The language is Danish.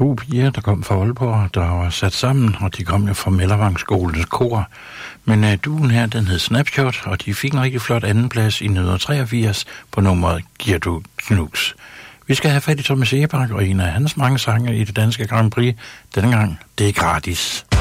2 piger, der kom fra Aalborg, der var sat sammen, og de kom jo fra Mellervangsskolens kor. Men duen her, den hed Snapshot, og de fik en rigtig flot andenplads i 1983 på nummeret Giver du knus. Vi skal have fat i Thomas Egebak og en af hans mange sange i det danske Grand Prix. Denne gang, det er gratis.